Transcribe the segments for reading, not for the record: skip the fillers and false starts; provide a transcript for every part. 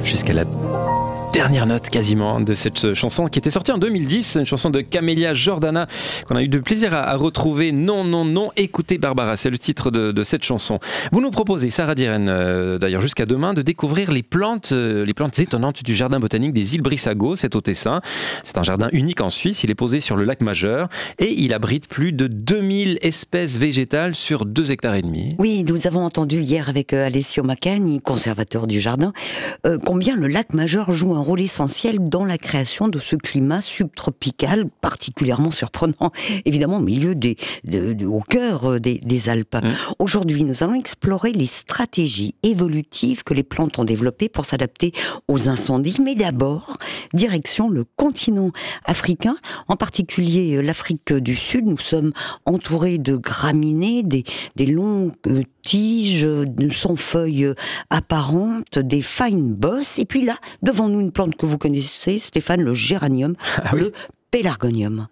jusqu'à la dernière note quasiment de cette chanson qui était sortie en 2010, une chanson de Camélia Jordana qu'on a eu de plaisir à retrouver. Non, non, non, écoutez Barbara, c'est le titre de cette chanson. Vous nous proposez, Sarah Diren, d'ailleurs jusqu'à demain, de découvrir les plantes étonnantes du jardin botanique des îles Brissago, c'est au Tessin. C'est un jardin unique en Suisse, il est posé sur le lac Majeur et il abrite plus de 2000 espèces végétales sur 2,5 hectares. Oui, nous avons entendu hier avec Alessio Maccagni, conservateur du jardin, combien le lac Majeur joue un rôle essentiel dans la création de ce climat subtropical particulièrement surprenant, évidemment au milieu au cœur des Alpes. Aujourd'hui, nous allons explorer les stratégies évolutives que les plantes ont développées pour s'adapter aux incendies. Mais d'abord, direction le continent africain, en particulier l'Afrique du Sud. Nous sommes entourés de graminées, des longues tiges sans feuilles apparentes, des fine bosses, et puis là, devant nous, une plante que vous connaissez, Stéphane, le géranium, le pélargonium.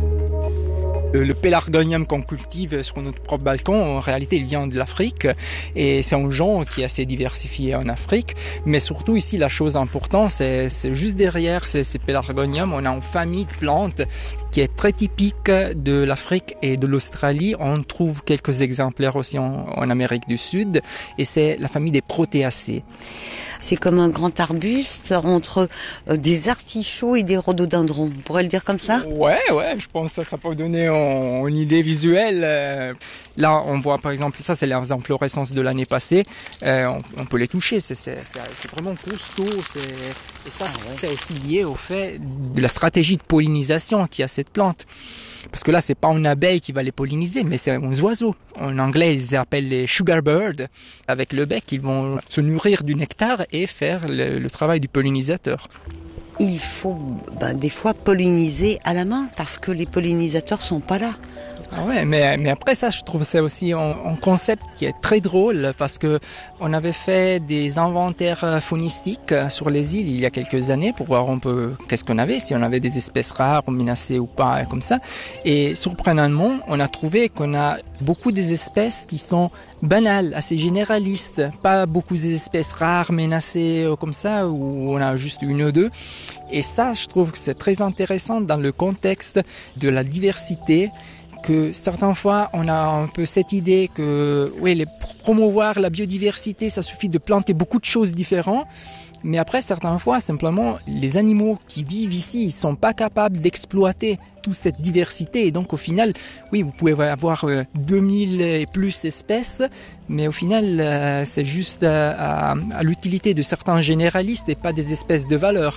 Le pélargonium qu'on cultive sur notre propre balcon, en réalité, il vient de l'Afrique et c'est un genre qui est assez diversifié en Afrique. Mais surtout ici, la chose importante, c'est juste derrière ces pélargoniums, on a une famille de plantes qui est très typique de l'Afrique et de l'Australie. On trouve quelques exemplaires aussi en Amérique du Sud et c'est la famille des Proteaceae. C'est comme un grand arbuste entre des artichauts et des rhododendrons. On pourrait le dire comme ça ? Ouais, je pense que ça peut donner une idée visuelle. Là, on voit par exemple, ça c'est les inflorescences de l'année passée. On peut les toucher, c'est vraiment costaud. Et ça, c'est aussi lié au fait de la stratégie de pollinisation qu'il y a cette plante. Parce que là, c'est pas une abeille qui va les polliniser, mais c'est un oiseau. En anglais, ils appellent les sugar birds. Avec le bec, ils vont se nourrir du nectar et faire le travail du pollinisateur. Il faut des fois polliniser à la main parce que les pollinisateurs sont pas là. Ah ouais, mais après ça, je trouve c'est aussi un concept qui est très drôle parce que on avait fait des inventaires faunistiques sur les îles il y a quelques années pour voir un peu qu'est-ce qu'on avait, si on avait des espèces rares ou menacées ou pas, comme ça. Et surprenamment, on a trouvé qu'on a beaucoup des espèces qui sont banales, assez généralistes, pas beaucoup d'espèces rares, menacées comme ça, où on a juste une ou deux. Et ça, je trouve que c'est très intéressant dans le contexte de la diversité, que certaines fois, on a un peu cette idée que pour promouvoir la biodiversité, ça suffit de planter beaucoup de choses différentes. Mais après, certaines fois, simplement, les animaux qui vivent ici, ils sont pas capables d'exploiter toute cette diversité. Et donc, au final, oui, vous pouvez avoir 2000 et plus espèces, mais au final, c'est juste à l'utilité de certains généralistes et pas des espèces de valeur.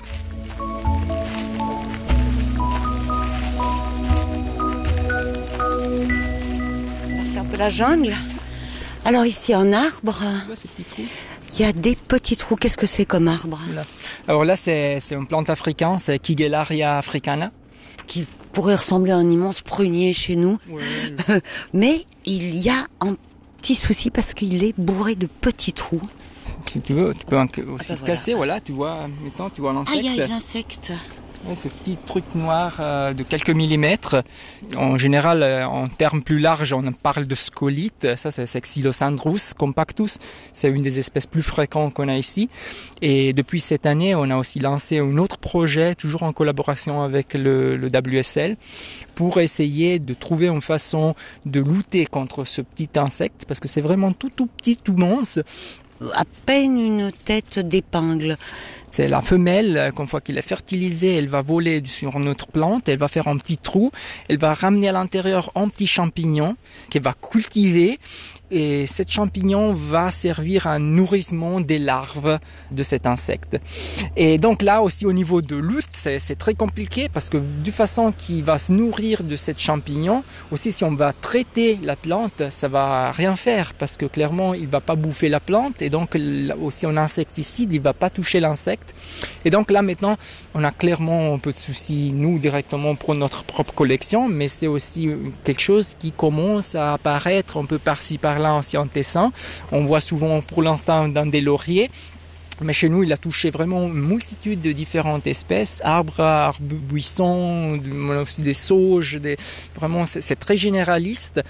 La jungle. Alors ici, un arbre. Ces petits trous. Il y a des petits trous. Qu'est-ce que c'est comme arbre ? Alors là, c'est une plante africaine, c'est Kigellaria africana. Qui pourrait ressembler à un immense prunier chez nous. Ouais. Mais il y a un petit souci parce qu'il est bourré de petits trous. Si tu veux, tu peux aussi casser. Voilà, tu vois, maintenant, tu vois l'insecte. Ah, il y a l'insecte. Ouais, ce petit truc noir de quelques millimètres. En général, en termes plus larges, on parle de scolite. Ça, c'est Xylosandrus compactus. C'est une des espèces plus fréquentes qu'on a ici. Et depuis cette année, on a aussi lancé un autre projet, toujours en collaboration avec le WSL, pour essayer de trouver une façon de lutter contre ce petit insecte, parce que c'est vraiment tout petit, tout mince. À peine une tête d'épingle. C'est la femelle, une fois qu'elle est fertilisée, elle va voler sur notre plante, elle va faire un petit trou, elle va ramener à l'intérieur un petit champignon qu'elle va cultiver. Et cet champignon va servir à un nourrissement des larves de cet insecte. Et donc là aussi au niveau de lutte, c'est très compliqué parce que de façon qu'il va se nourrir de cet champignon, aussi si on va traiter la plante, ça va rien faire parce que clairement il va pas bouffer la plante et donc aussi un insecticide, il va pas toucher l'insecte. Et donc là maintenant, on a clairement un peu de soucis nous directement pour notre propre collection, mais c'est aussi quelque chose qui commence à apparaître un peu par-ci par-là aussi en Tessin. On voit souvent pour l'instant dans des lauriers. Mais chez nous, il a touché vraiment une multitude de différentes espèces, arbres, buissons, aussi des sauges, vraiment c'est très généraliste.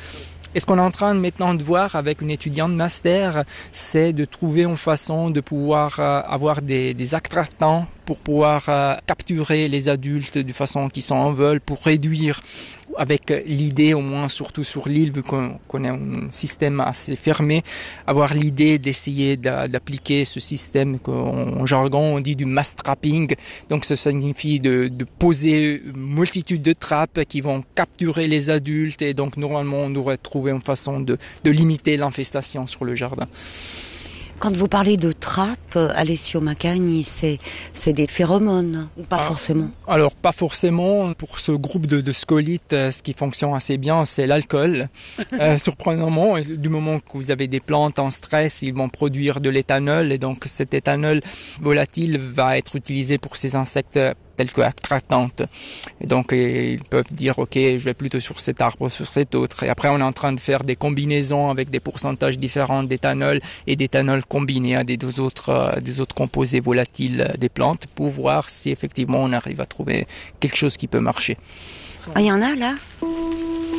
Et ce qu'on est en train maintenant de voir avec une étudiante de master, c'est de trouver une façon de pouvoir avoir des attractants pour pouvoir capturer les adultes de façon qu'ils s'en veulent, pour réduire, avec l'idée, au moins surtout sur l'île, vu qu'on a un système assez fermé, avoir l'idée d'essayer d'appliquer ce système qu'en jargon on dit du mass trapping. Donc ça signifie de poser une multitude de trappes qui vont capturer les adultes, et donc normalement on devrait trouver une façon de limiter l'infestation sur le jardin. Quand vous parlez de trappes, Alessio Macagni, c'est des phéromones ou pas forcément? Alors pas forcément. Pour ce groupe de scolites, ce qui fonctionne assez bien, c'est l'alcool. Surprenamment, du moment que vous avez des plantes en stress, ils vont produire de l'éthanol, et donc cet éthanol volatile va être utilisé pour ces insectes telles que attractantes. Et donc, ils peuvent dire, OK, je vais plutôt sur cet arbre, sur cet autre. Et après, on est en train de faire des combinaisons avec des pourcentages différents d'éthanol et d'éthanol combiné à des autres composés volatiles des plantes, pour voir si effectivement on arrive à trouver quelque chose qui peut marcher. Ah, il y en a là?